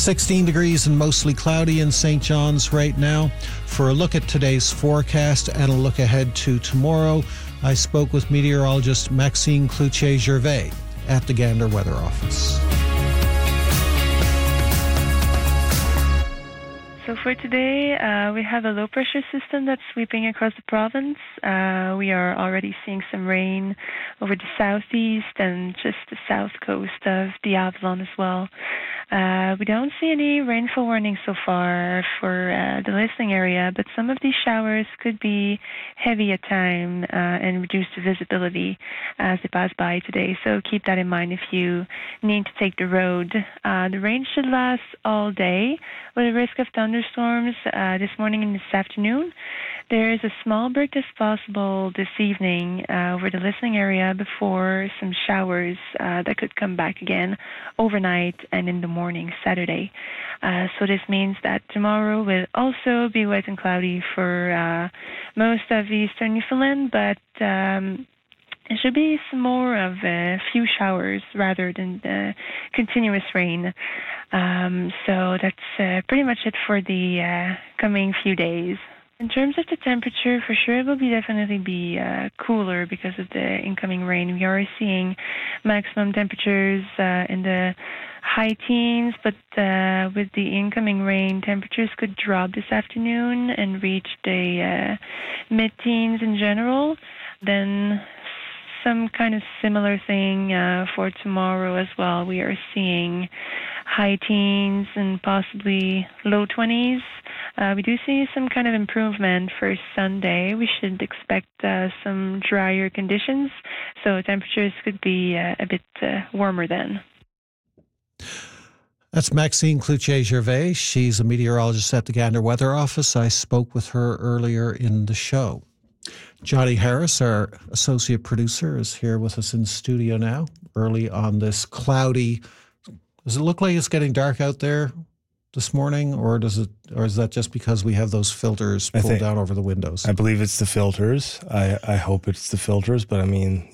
16 degrees and mostly cloudy in St. John's right now. For a look at today's forecast and a look ahead to tomorrow, I spoke with meteorologist Maxime Cloutier-Gervais at the Gander Weather Office. So for today, we have a low-pressure system that's sweeping across the province. We are already seeing some rain over the southeast and just the south coast of the Avalon as well. We don't see any rainfall warnings so far for the listening area, but some of these showers could be heavy at time and reduce the visibility as they pass by today. So keep that in mind if you need to take the road. The rain should last all day with a risk of thunderstorms this morning and this afternoon. There is a small break that's possible this evening over the listening area before some showers that could come back again overnight and in the morning Saturday. So this means that tomorrow will also be wet and cloudy for most of eastern Newfoundland, but it should be some more of a few showers rather than continuous rain. So that's pretty much it for the coming few days. In terms of the temperature, for sure it will definitely be cooler because of the incoming rain. We are seeing maximum temperatures in the high teens, but with the incoming rain, temperatures could drop this afternoon and reach the mid-teens in general. Then some kind of similar thing for tomorrow as well. We are seeing high teens and possibly low 20s. We do see some kind of improvement for Sunday. We should expect some drier conditions, so temperatures could be a bit warmer then. That's Maxime Cloutier-Gervais. She's a meteorologist at the Gander Weather Office. I spoke with her earlier in the show. Johnny Harris, our associate producer, is here with us in studio now, early on this cloudy. Does it look like it's getting dark out there this morning, or is that just because we have those filters pulled down over the windows? I believe it's the filters. I hope it's the filters, but I mean,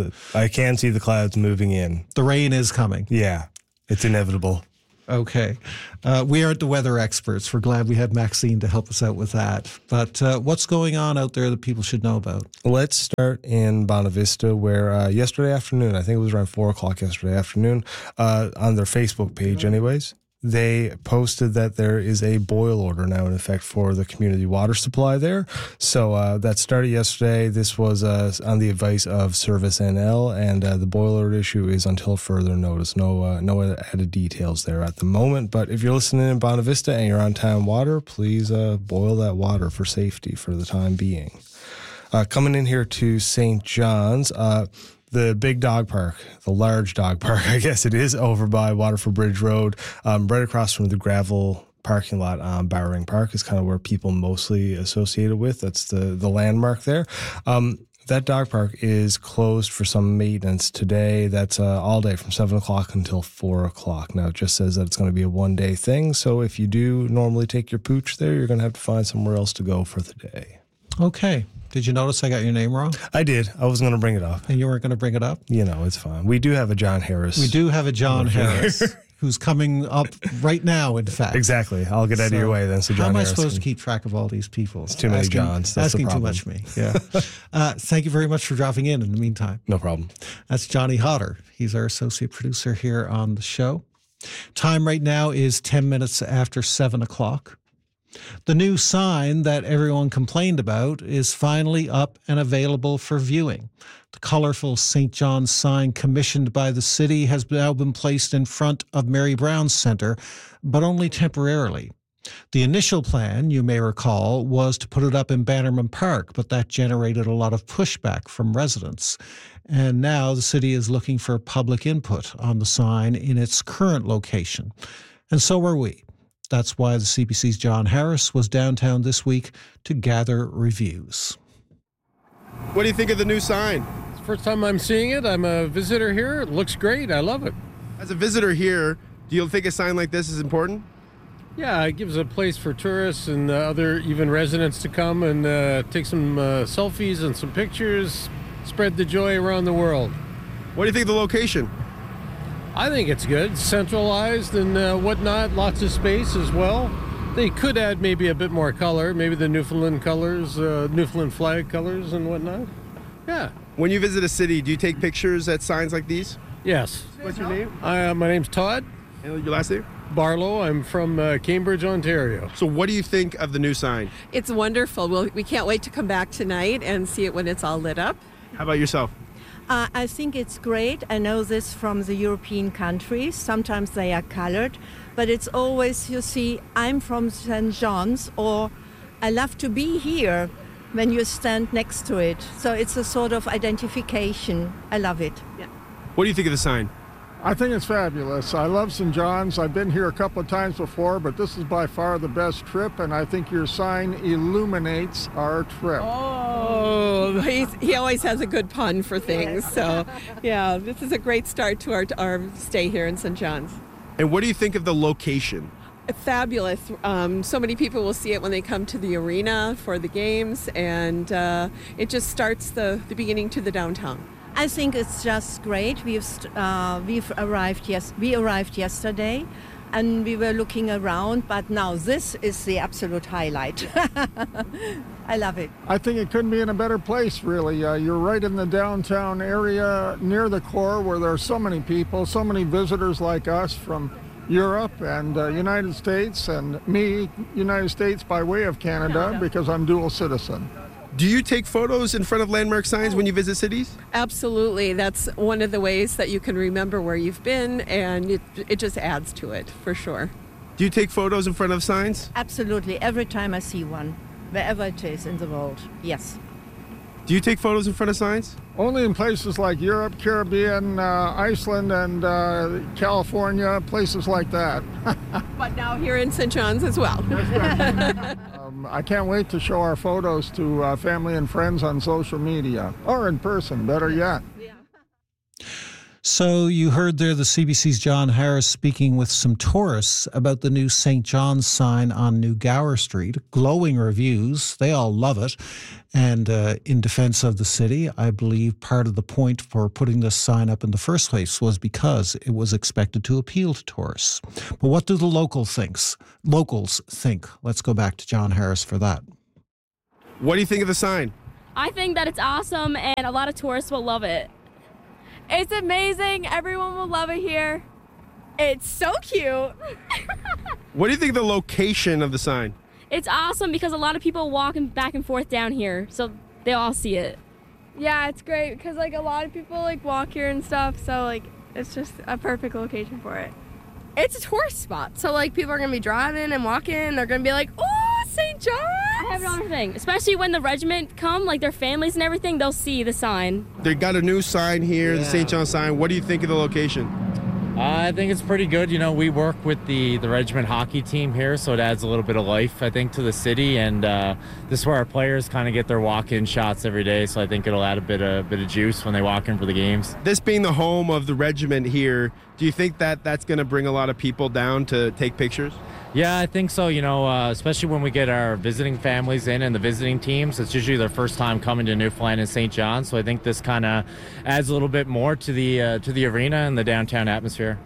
I can see the clouds moving in. The rain is coming. Yeah, it's inevitable. Okay. We aren't the weather experts. We're glad we had Maxine to help us out with that. But what's going on out there that people should know about? Let's start in Bonavista, where yesterday afternoon, I think it was around 4 o'clock yesterday afternoon, on their Facebook page anyways, they posted that there is a boil order now in effect for the community water supply there. So that started yesterday. This was on the advice of Service NL, and the boil order issue is until further notice. No added details there at the moment. But if you're listening in Bonavista and you're on town water, please boil that water for safety for the time being. Coming in here to St. John's, the big dog park, the large dog park, I guess it is, over by Waterford Bridge Road, right across from the gravel parking lot on Bowering Park is kind of where people mostly associated with. That's the landmark there. That dog park is closed for some maintenance today. That's all day from 7 o'clock until 4 o'clock. Now, it just says that it's going to be a one-day thing. So if you do normally take your pooch there, you're going to have to find somewhere else to go for the day. Okay. Did you notice I got your name wrong? I did. I was going to bring it up. And you weren't going to bring it up? It's fine. We do have a John Harris. We do have a John Harris who's coming up right now, in fact. Exactly. I'll get out of your way then. So John how am I Harris supposed to keep track of all these people? It's too many Johns. That's the problem. Asking too much me. Yeah. Thank you very much for dropping in the meantime. No problem. That's Johnny Hodder. He's our associate producer here on the show. Time right now is 10 minutes after 7 o'clock. The new sign that everyone complained about is finally up and available for viewing. The colorful St. John's sign commissioned by the city has now been placed in front of Mary Brown Centre, but only temporarily. The initial plan, you may recall, was to put it up in Bannerman Park, but that generated a lot of pushback from residents. And now the city is looking for public input on the sign in its current location. And so are we. That's why the CBC's John Harris was downtown this week to gather reviews. What do you think of the new sign? It's the first time I'm seeing it. I'm a visitor here. It looks great. I love it. As a visitor here, do you think a sign like this is important? Yeah, it gives a place for tourists and other even residents to come and take some selfies and some pictures, spread the joy around the world. What do you think of the location? I think it's good, centralized and whatnot, lots of space as well. They could add maybe a bit more color, maybe the Newfoundland colors, Newfoundland flag colors and whatnot. Yeah. When you visit a city, do you take pictures at signs like these? Yes. What's your name? My name's Todd And your last name? Barlow. I'm from Cambridge, Ontario. So what do you think of the new sign? It's wonderful. We can't wait to come back tonight and see it when it's all lit up. How about yourself? I think it's great. I know this from the European countries. Sometimes they are colored, but it's always, you see, I'm from St. John's, or I love to be here when you stand next to it. So it's a sort of identification. I love it. Yeah. What do you think of the sign? I think it's fabulous. I love St. John's. I've been here a couple of times before, but this is by far the best trip, and I think your sign illuminates our trip. Oh, he always has a good pun for things. So, yeah, this is a great start to our stay here in St. John's. And what do you think of the location? Fabulous. So many people will see it when they come to the arena for the games, and it just starts the beginning to the downtown. I think it's just great. We arrived yesterday, and we were looking around, but now this is the absolute highlight. I love it. I think it couldn't be in a better place, really. You're right in the downtown area near the core where there are so many people, so many visitors like us from Europe and United States, and me, United States by way of Canada, because I'm dual citizen. Do you take photos in front of landmark signs when you visit cities? Absolutely. That's one of the ways that you can remember where you've been, and it just adds to it, for sure. Do you take photos in front of signs? Absolutely. Every time I see one, wherever it is in the world, yes. Do you take photos in front of signs? Only in places like Europe, Caribbean, Iceland, and California, places like that. But now here in St. John's as well. I can't wait to show our photos to family and friends on social media, or in person, better yet. So you heard there the CBC's John Harris speaking with some tourists about the new St. John's sign on New Gower Street. Glowing reviews. They all love it. And in defense of the city, I believe part of the point for putting this sign up in the first place was because it was expected to appeal to tourists. But what do the locals think? Let's go back to John Harris for that. What do you think of the sign? I think that it's awesome and a lot of tourists will love it. It's amazing. Everyone will love it here. It's so cute. What do you think of the location of the sign? It's awesome because a lot of people walking back and forth down here, so they all see it. Yeah, it's great because a lot of people walk here and stuff, so it's just a perfect location for it. It's a tourist spot, so people are gonna be driving and walking. They're gonna be like, "Oh, St. John's!" I have another thing, especially when the regiment come, their families and everything, they'll see the sign. They got a new sign here, the St. John sign. What do you think of the location? I think it's pretty good. We work with the regiment hockey team here, so it adds a little bit of life, I think, to the city. And this is where our players kind of get their walk-in shots every day, so I think it'll add a bit of juice when they walk in for the games. This being the home of the regiment here, do you think that that's going to bring a lot of people down to take pictures? Yeah, I think so. Especially when we get our visiting families in and the visiting teams, it's usually their first time coming to Newfoundland and St. John. So I think this kind of adds a little bit more to the arena and the downtown atmosphere.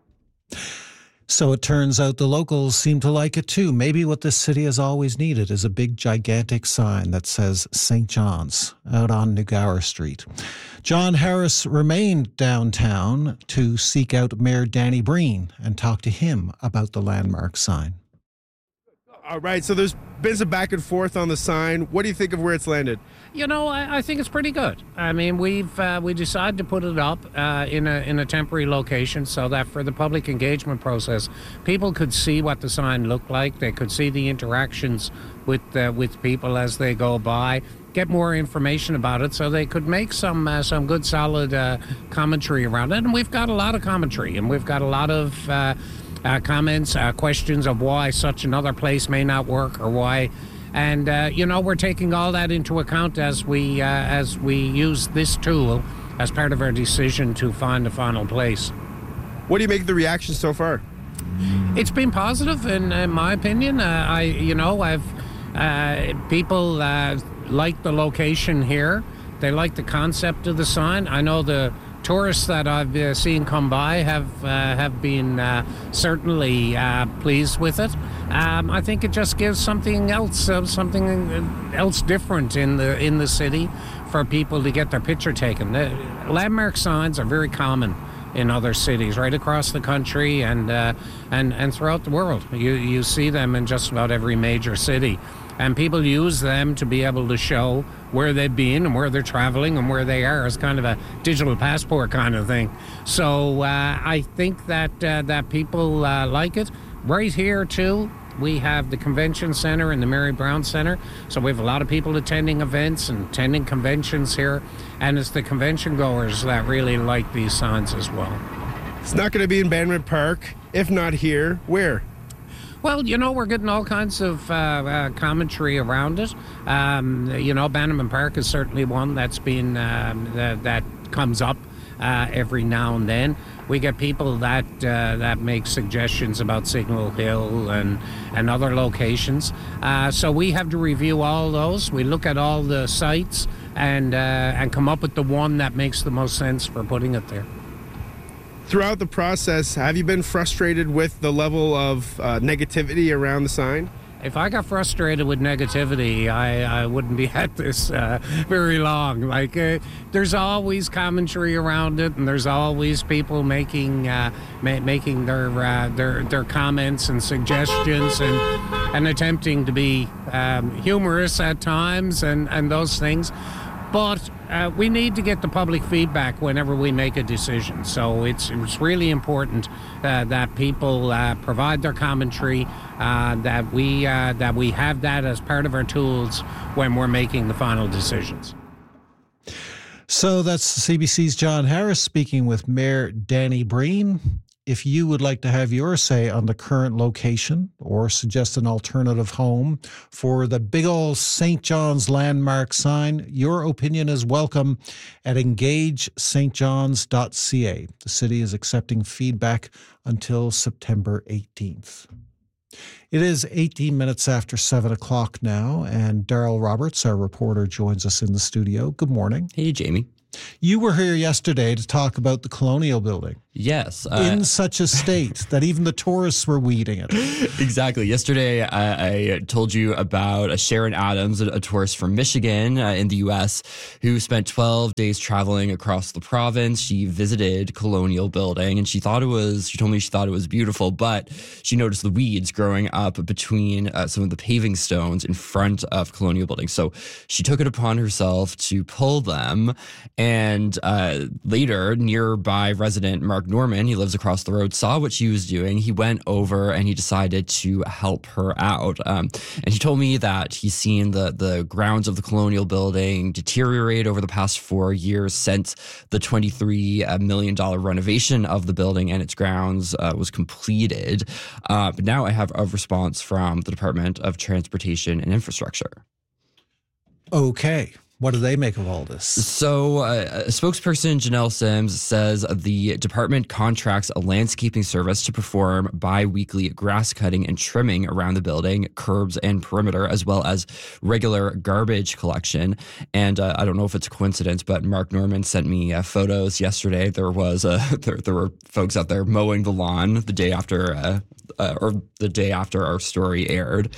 So it turns out the locals seem to like it too. Maybe what this city has always needed is a big, gigantic sign that says St. John's out on New Gower Street. John Harris remained downtown to seek out Mayor Danny Breen and talk to him about the landmark sign. All right, so there's been some back and forth on the sign. What do you think of where it's landed? I think it's pretty good. I mean, we decided to put it up in a temporary location so that for the public engagement process, people could see what the sign looked like. They could see the interactions with people as they go by, get more information about it, so they could make some good solid commentary around it. And we've got a lot of commentary, and we've got a lot of comments, questions of why such another place may not work or why. And, we're taking all that into account as we use this tool as part of our decision to find the final place. What do you make of the reaction so far? It's been positive, in my opinion. People like the location here. They like the concept of the sign. I know the tourists that I've seen come by have been certainly pleased with it. I think it just gives something else different in the city for people to get their picture taken. The landmark signs are very common in other cities right across the country and throughout the world. You see them in just about every major city. And people use them to be able to show where they've been and where they're traveling and where they are as kind of a digital passport kind of thing. So I think that people like it. Right here, too, we have the Convention Center and the Mary Brown Center. So we have a lot of people attending events and attending conventions here. And it's the convention goers that really like these signs as well. It's not going to be in Bannerman Park. If not here, where? Well, we're getting all kinds of commentary around it. Bannerman Park is certainly one that's been that comes up every now and then. We get people that make suggestions about Signal Hill and other locations. So we have to review all those. We look at all the sites and come up with the one that makes the most sense for putting it there. Throughout the process, have you been frustrated with the level of negativity around the sign? If I got frustrated with negativity, I wouldn't be at this very long. There's always commentary around it, and there's always people making their comments and suggestions and attempting to be humorous at times and those things. But we need to get the public feedback whenever we make a decision. So it's really important that people provide their commentary, that we have that as part of our tools when we're making the final decisions. So that's CBC's John Harris speaking with Mayor Danny Breen. If you would like to have your say on the current location or suggest an alternative home for the big old St. John's landmark sign, your opinion is welcome at engagestjohns.ca. The city is accepting feedback until September 18th. It is 18 minutes after 7 o'clock now, and Daryl Roberts, our reporter, joins us in the studio. Good morning. Hey, Jamie. You were here yesterday to talk about the Colonial Building. Yes. In such a state that even the tourists were weeding it. Exactly. Yesterday, I told you about Sharon Adams, a tourist from Michigan in the U.S., who spent 12 days traveling across the province. She visited Colonial Building, and she told me she thought it was beautiful, but she noticed the weeds growing up between some of the paving stones in front of Colonial Building. So she took it upon herself to pull them. And later, nearby resident Mark Norman, he lives across the road, saw what she was doing. He went over and he decided to help her out. And he told me that he's seen the grounds of the Colonial Building deteriorate over the past 4 years since the $23 million renovation of the building and its grounds was completed. But now I have a response from the Department of Transportation and Infrastructure. Okay. What do they make of all this? So spokesperson Janelle Sims says the department contracts a landscaping service to perform bi-weekly grass cutting and trimming around the building, curbs and perimeter, as well as regular garbage collection. And I don't know if it's a coincidence, but Mark Norman sent me photos yesterday. There were folks out there mowing the lawn the day after our story aired.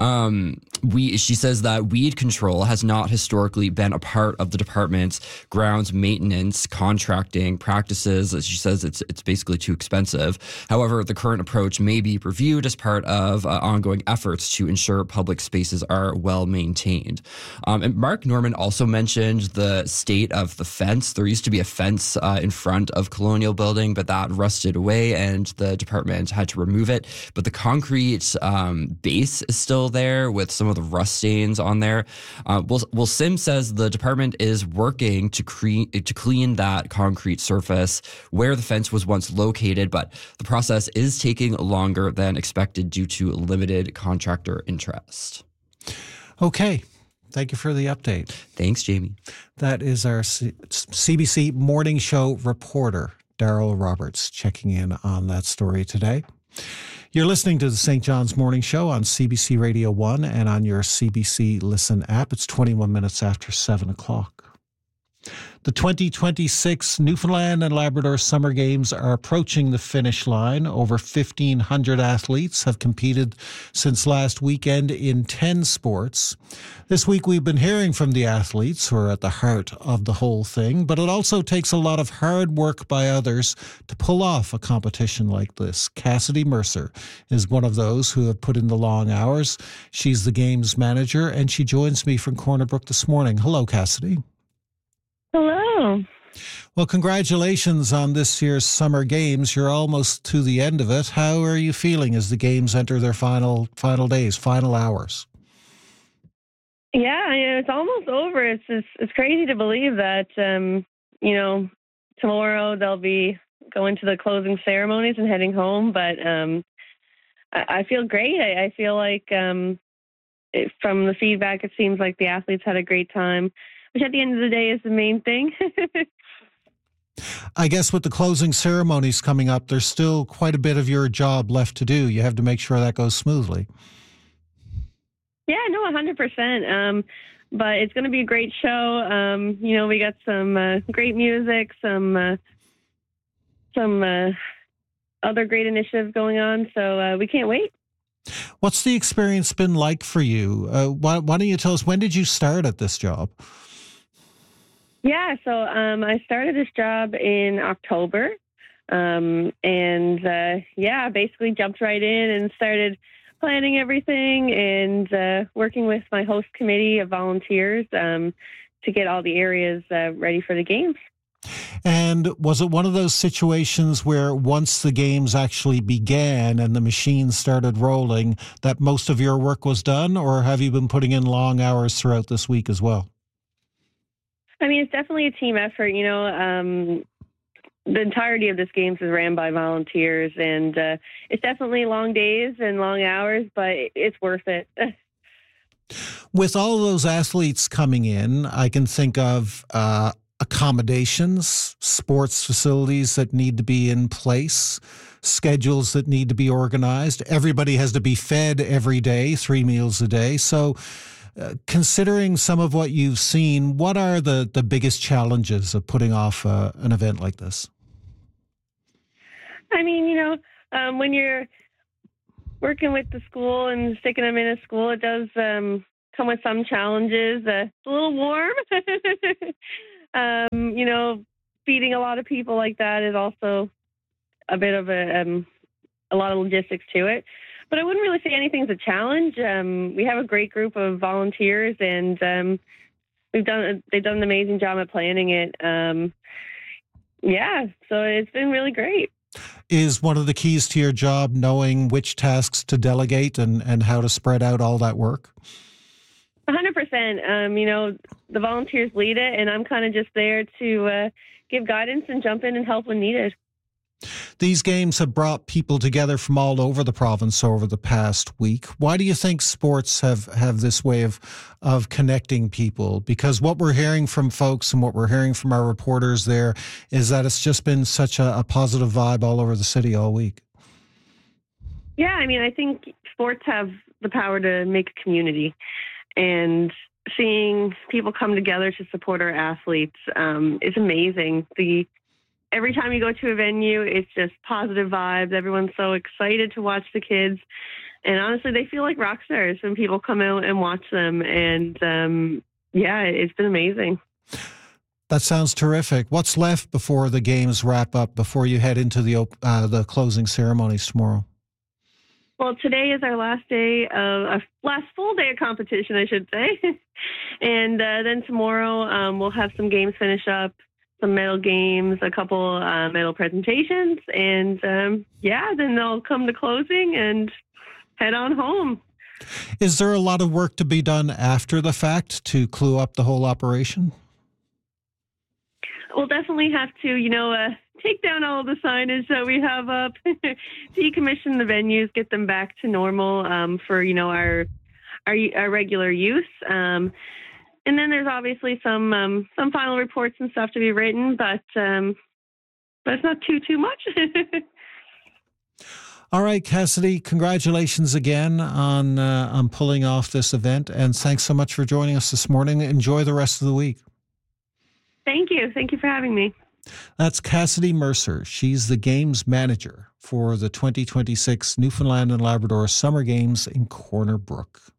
She says that weed control has not historically been a part of the department's grounds maintenance contracting practices. She says it's basically too expensive. However, the current approach may be reviewed as part of ongoing efforts to ensure public spaces are well maintained. And Mark Norman also mentioned the state of the fence. There used to be a fence in front of Colonial Building, but that rusted away and the department had to remove it. But the concrete base is still there with some of the rust stains on there. Well, Sims says the department is working to clean that concrete surface where the fence was once located, but the process is taking longer than expected due to limited contractor interest. Okay. Thank you for the update. Thanks, Jamie. That is our CBC Morning Show reporter, Daryl Roberts, checking in on that story today. You're listening to the St. John's Morning Show on CBC Radio 1 and on your CBC Listen app. It's 21 minutes after 7 o'clock. The 2026 Newfoundland and Labrador Summer Games are approaching the finish line. Over 1,500 athletes have competed since last weekend in 10 sports. This week we've been hearing from the athletes who are at the heart of the whole thing, but it also takes a lot of hard work by others to pull off a competition like this. Cassidy Mercer is one of those who have put in the long hours. She's the games manager, and she joins me from Corner Brook this morning. Hello, Cassidy. Hello. Well, congratulations on this year's Summer Games. You're almost to the end of it. How are you feeling as the games enter their final days, final hours? Yeah, it's almost over. It's crazy to believe that, tomorrow they'll be going to the closing ceremonies and heading home. But I feel great. I feel like from the feedback, it seems like the athletes had a great time, which at the end of the day is the main thing. I guess with the closing ceremonies coming up, there's still quite a bit of your job left to do. You have to make sure that goes smoothly. Yeah, no, 100%. But it's going to be a great show. We got some great music, some other great initiatives going on. So we can't wait. What's the experience been like for you? Why don't you tell us, when did you start at this job? Yeah, so I started this job in October, basically jumped right in and started planning everything and working with my host committee of volunteers to get all the areas ready for the games. And was it one of those situations where once the games actually began and the machine started rolling, that most of your work was done, or have you been putting in long hours throughout this week as well? I mean, it's definitely a team effort. The entirety of this games is ran by volunteers, and it's definitely long days and long hours, but it's worth it. With all of those athletes coming in, I can think of accommodations, sports facilities that need to be in place, schedules that need to be organized. Everybody has to be fed every day, 3 meals a day. So considering some of what you've seen, what are the biggest challenges of putting off an event like this? I mean, when you're working with the school and sticking them in a school, it does come with some challenges. It's a little warm. Feeding a lot of people like that is also a bit of a lot of logistics to it. But I wouldn't really say anything's a challenge. We have a great group of volunteers, and they've done an amazing job at planning it. So it's been really great. Is one of the keys to your job knowing which tasks to delegate and how to spread out all that work? 100%. The volunteers lead it, and I'm kind of just there to give guidance and jump in and help when needed. These games have brought people together from all over the province over the past week. Why do you think sports have this way of connecting people? Because what we're hearing from folks and what we're hearing from our reporters there is that it's just been such a positive vibe all over the city all week. Yeah, I mean, I think sports have the power to make a community, and seeing people come together to support our athletes is amazing. Every time you go to a venue, it's just positive vibes. Everyone's so excited to watch the kids. And honestly, they feel like rock stars when people come out and watch them. And it's been amazing. That sounds terrific. What's left before the games wrap up, before you head into the closing ceremonies tomorrow? Well, today is our last full day of competition, I should say. And then tomorrow we'll have some games finish up, some medal games, a couple medal presentations, and then they'll come to closing and head on home. Is there a lot of work to be done after the fact to clue up the whole operation? We'll definitely have to, take down all of the signage that we have up, decommission the venues, get them back to normal for our regular use. And then there's obviously some final reports and stuff to be written, but it's not too much. All right, Cassidy, congratulations again on pulling off this event, and thanks so much for joining us this morning. Enjoy the rest of the week. Thank you. Thank you for having me. That's Cassidy Mercer. She's the games manager for the 2026 Newfoundland and Labrador Summer Games in Corner Brook.